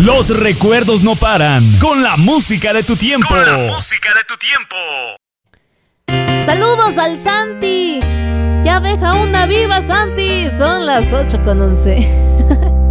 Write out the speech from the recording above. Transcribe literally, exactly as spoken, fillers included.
Los recuerdos no paran. Con la música de tu tiempo. Con la música de tu tiempo. Saludos al Santi. Ya deja una viva, Santi. Son las ocho con once.